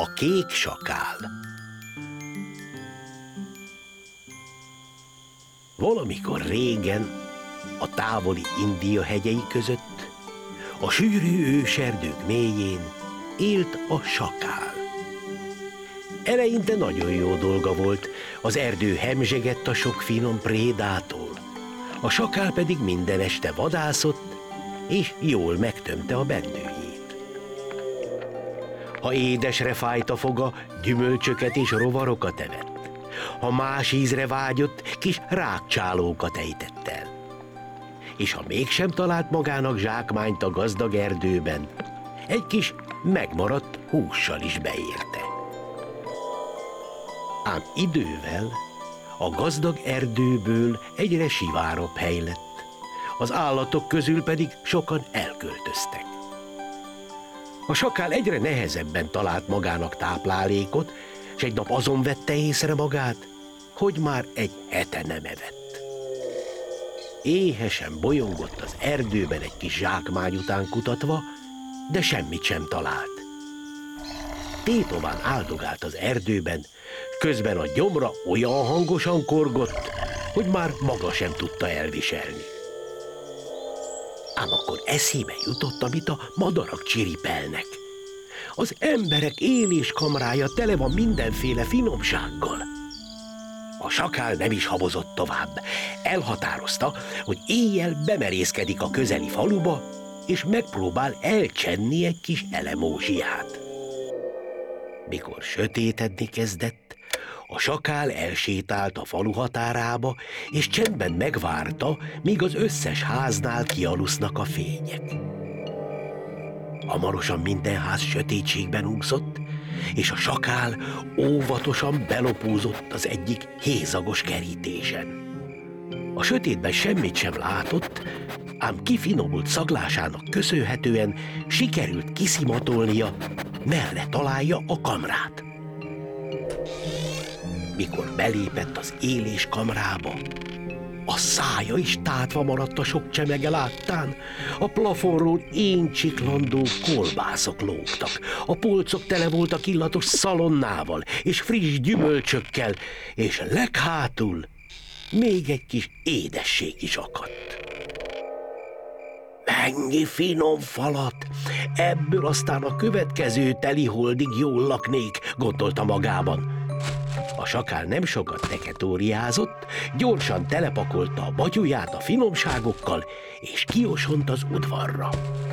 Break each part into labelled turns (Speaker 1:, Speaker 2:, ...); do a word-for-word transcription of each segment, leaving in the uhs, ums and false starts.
Speaker 1: A kék sakál. Valamikor régen, a távoli India hegyei között, a sűrű őserdők mélyén élt a sakál. Eleinte nagyon jó dolga volt, az erdő hemzsegett a sok finom prédától, a sakál pedig minden este vadászott, és jól megtömte a bendőjét. Ha édesre fájt a foga, gyümölcsöket és rovarokat evett. Ha más ízre vágyott, kis rákcsálókat ejtett el. És ha mégsem talált magának zsákmányt a gazdag erdőben, egy kis megmaradt hússal is beérte. Ám idővel a gazdag erdőből egyre sivárabb hely lett, az állatok közül pedig sokan elköltöztek. A sakál egyre nehezebben talált magának táplálékot, s egy nap azon vette észre magát, hogy már egy hete nem evett. Éhesen bolyongott az erdőben egy kis zsákmány után kutatva, de semmit sem talált. Tétován áldogált az erdőben, közben a gyomra olyan hangosan korgott, hogy már maga sem tudta elviselni. Ám akkor eszébe jutott, amit a madarak csiripelnek. Az emberek éléskamrája tele van mindenféle finomsággal. A sakál nem is habozott tovább. Elhatározta, hogy éjjel bemerészkedik a közeli faluba, és megpróbál elcsenni egy kis elemózsiát. Mikor sötétedni kezdett, a sakál elsétált a falu határába, és csendben megvárta, míg az összes háznál kialusznak a fények. Hamarosan minden ház sötétségben úszott, és a sakál óvatosan belopózott az egyik hézagos kerítésen. A sötétben semmit sem látott, ám kifinomult szaglásának köszönhetően sikerült kiszimatolnia, merre találja a kamrát. Mikor belépett az élés kamrába, a szája is tátva maradt a sok csemege láttán, a plafonról éncsiklandó kolbászok lógtak, a polcok tele voltak illatos szalonnával és friss gyümölcsökkel, és leghátul még egy kis édesség is akadt. Mennyi finom falat! Ebből aztán a következő teliholdig jól laknék, gondolta magában. A sakál nem sokat teketóriázott, gyorsan telepakolta a batyuját a finomságokkal, és kiosont az udvarra.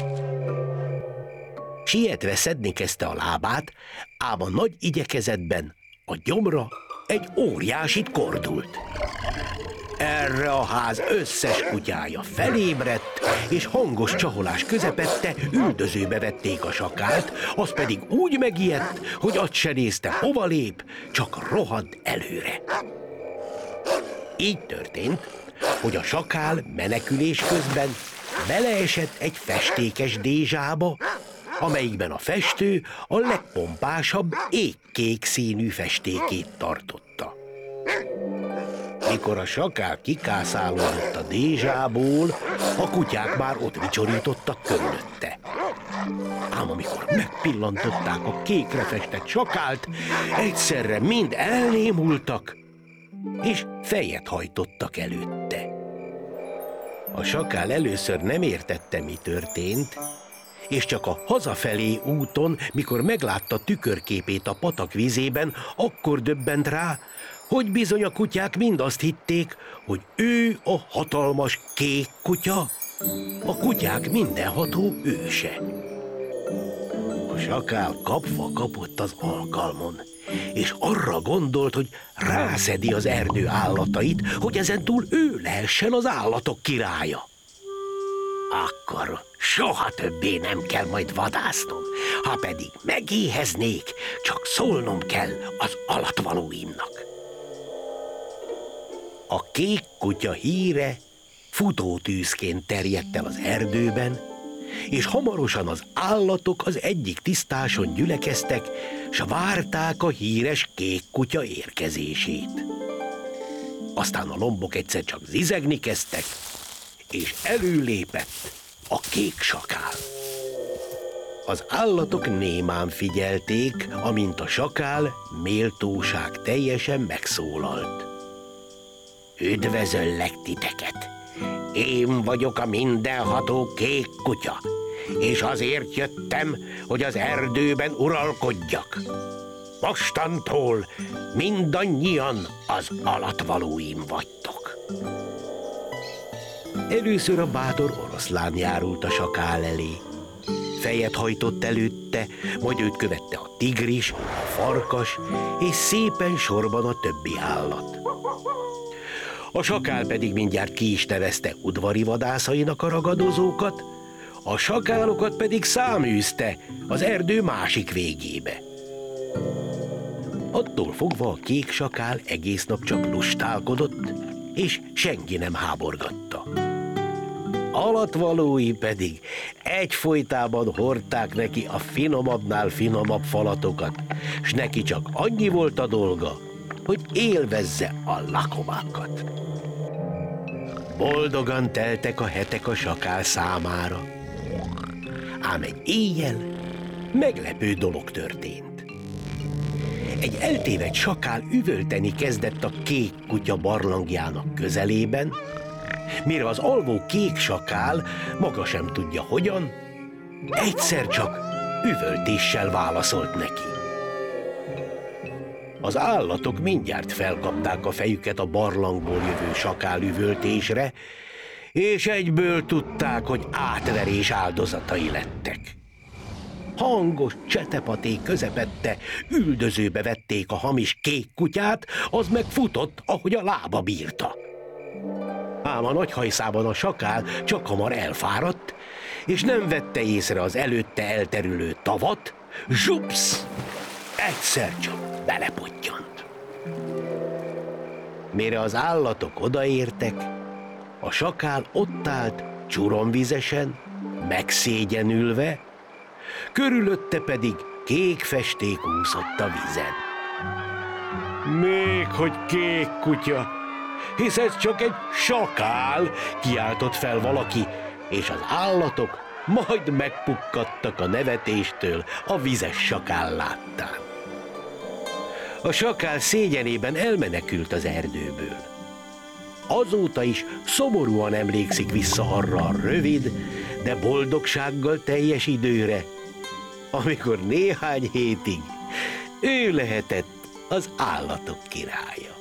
Speaker 1: Sietve szedni kezdte a lábát, ám a nagy igyekezetben a gyomra egy óriásit kordult. Erre a ház összes kutyája felébredt, és hangos csaholás közepette üldözőbe vették a sakált, az pedig úgy megijedt, hogy azt se nézte, hova lép, csak rohant előre. Így történt, hogy a sakál menekülés közben beleesett egy festékes dézsába, amelyikben a festő a legpompásabb égkék színű festékét tartotta. Mikor a sakál kikászálódott a dézsából, a kutyák már ott vicsorítottak körülötte. Ám amikor megpillantották a kékre festett sakált, egyszerre mind elnémultak, és fejet hajtottak előtte. A sakál először nem értette, mi történt, és csak a hazafelé úton, mikor meglátta tükörképét a patak vizében, akkor döbbent rá, hogy bizony a kutyák mind azt hitték, hogy ő a hatalmas kék kutya, a kutyák mindenható őse. A sakál kapva kapott az alkalmon, és arra gondolt, hogy rászedi az erdő állatait, hogy ezentúl ő lehessen az állatok királya. Akkor soha többé nem kell majd vadásznom, ha pedig megéheznék, csak szólnom kell az alattvalóimnak. A kék kutya híre futótűzként terjedt el az erdőben, és hamarosan az állatok az egyik tisztáson gyülekeztek, s várták a híres kék kutya érkezését. Aztán a lombok egyszer csak zizegni kezdtek, és előlépett a kék sakál. Az állatok némán figyelték, amint a sakál méltóság teljesen megszólalt. Üdvözöllek titeket! Én vagyok a mindenható kék kutya, és azért jöttem, hogy az erdőben uralkodjak. Mostantól mindannyian az alattvalóim vagytok. Először a bátor oroszlán járult a sakál elé. Fejet hajtott előtte, majd őt követte a tigris, a farkas, és szépen sorban a többi állat. A sakál pedig mindjárt ki is nevezte udvari vadászainak a ragadozókat, a sakálokat pedig száműzte az erdő másik végébe. Attól fogva a kék sakál egész nap csak lustálkodott, és senki nem háborgatta. Alattvalói pedig egyfolytában hordták neki a finomabbnál finomabb falatokat, s neki csak annyi volt a dolga, hogy élvezze a lakomákat. Boldogan teltek a hetek a sakál számára. Ám egy éjjel meglepő dolog történt. Egy eltévedt sakál üvölteni kezdett a kék kutya barlangjának közelében, mire az alvó kék sakál, maga sem tudja hogyan, egyszer csak üvöltéssel válaszolt neki. Az állatok mindjárt felkapták a fejüket a barlangból jövő sakál üvöltésre, és egyből tudták, hogy átverés áldozatai lettek. Hangos csetepaték közepette üldözőbe vették a hamis kék kutyát, az meg futott, ahogy a lába bírta. Ám a nagy hajszában a sakál csak hamar elfáradt, és nem vette észre az előtte elterülő tavat, zsupsz! Egyszer csak belepottyant. Mire az állatok odaértek, a sakál ott állt csuromvizesen, megszégyenülve, körülötte pedig kék festék úszott a vízen. Még hogy kék kutya, hisz ez csak egy sakál, kiáltott fel valaki, és az állatok majd megpukkadtak a nevetéstől a vizes sakál láttán. A sakál szégyenében elmenekült az erdőből. Azóta is szomorúan emlékszik vissza arra a rövid, de boldogsággal teljes időre, amikor néhány hétig ő lehetett az állatok királya.